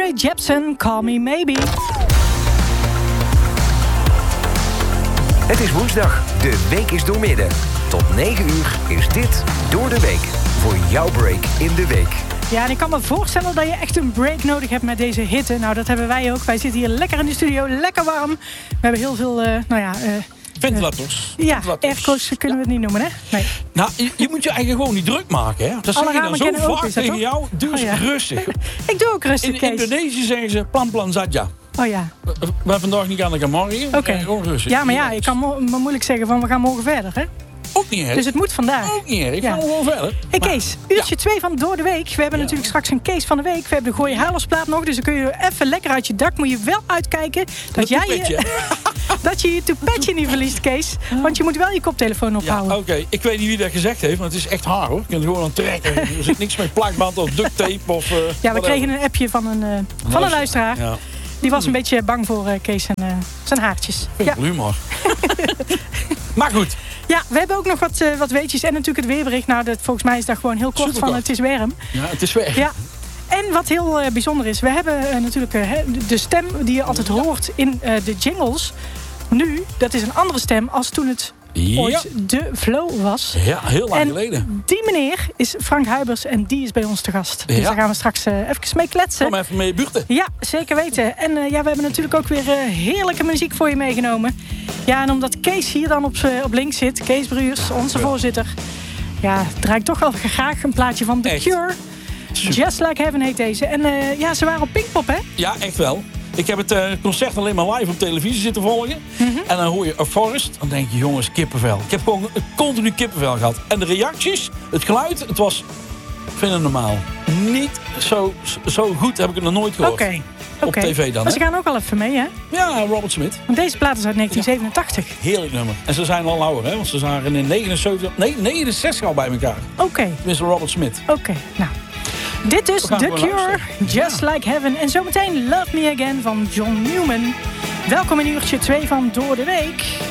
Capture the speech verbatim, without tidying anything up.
Carly Jepsen, Call Me Maybe. Het is woensdag, de week is doormidden. Tot negen uur is dit Door de Week. Voor jouw break in de week. Ja, en ik kan me voorstellen dat je echt een break nodig hebt met deze hitte. Nou, dat hebben wij ook. Wij zitten hier lekker in de studio, lekker warm. We hebben heel veel, uh, nou ja... Uh, Ventilators. Ja, Ventilators. airco's kunnen we het niet noemen, hè? Nee. Nou, je, je moet je eigen gewoon niet druk maken, hè? Dat Alle zeg je dan zo ramen kennen ook, vaak is dat tegen toch? jou. Doe eens Oh, ja. rustig. Ik doe ook rustig, In Kees. Indonesië zeggen ze plan plan zadja. Oh ja. We hebben vandaag niet aan de morgen. Oké. Okay. Gewoon rustig. Ja, maar ja, ik kan mo- maar moeilijk zeggen van we gaan morgen verder, hè? Ook niet erg. Dus het moet vandaag. Ook niet erg. Ik Ja. ga gewoon verder. Hey Kees, uurtje twee ja. van Door de Week. We hebben Ja. natuurlijk straks een Kees van de Week. We hebben de Gooi Huilersplaat nog. Dus dan kun je even lekker uit je dak. Moet je wel uitkijken dat, Dat jij toepetje. je, dat je je toepetje niet verliest, Kees. Want je moet wel je koptelefoon Ja, ophouden. oké. Okay. Ik weet niet wie dat gezegd heeft, maar het is echt haar, hoor. Je kunt er gewoon aan trekken. Er zit niks met plakband of duct tape of... Uh, Ja, we whatever. kregen een appje van een, uh, van een luisteraar. Ja. Die was een beetje bang voor uh, Kees en uh, zijn haartjes. Ja. Humor. Maar goed. Ja, we hebben ook nog wat, uh, wat weetjes. En natuurlijk het weerbericht. Nou, dat, volgens mij is dat gewoon heel kort Superkort. van het is warm. Ja, het is weg. Ja. En wat heel uh, bijzonder is. We hebben uh, natuurlijk uh, de stem die je altijd hoort in uh, de jingles. Nu, dat is een andere stem als toen het Ja. ooit de Flow was. Ja, heel lang en geleden. die meneer is Frank Huibers en die is bij ons te gast. Dus Ja. daar gaan we straks uh, even mee kletsen. Kom even mee buurten. Ja, zeker weten. En uh, ja, we hebben natuurlijk ook weer uh, heerlijke muziek voor je meegenomen. Ja, en omdat Kees hier dan op, uh, op links zit, Kees Bruurs, onze Ja. voorzitter. Ja, draai ik toch wel graag een plaatje van The Echt. Cure. Super. Just Like Heaven heet deze. En uh, ja, ze waren op Pinkpop, hè? Ja, echt wel. Ik heb het uh, concert alleen maar live op televisie zitten volgen. Mm-hmm. En dan hoor je A Forest. Dan denk je, jongens, kippenvel. Ik heb gewoon een continu kippenvel gehad. En de reacties, het geluid, het was fenomenaal. Niet zo, zo goed heb ik het nog nooit gehoord. Oké. Okay. Op Okay. tv dan, Maar ze hè? gaan ook al even mee, hè? Ja, Robert Smith. Want deze plaat is uit negentien zevenentachtig. Heerlijk nummer. En ze zijn al ouder, hè? Want ze waren in negenenzeventig, nee, negenenzestig al bij elkaar. Oké. Okay. Tenminste, Robert Smith. Oké, okay. Nou. Dit is gaan The gewoon Cure, luisteren. Just Like Heaven. En zometeen Love Me Again van John Newman. Welkom in uurtje twee van Door de Week.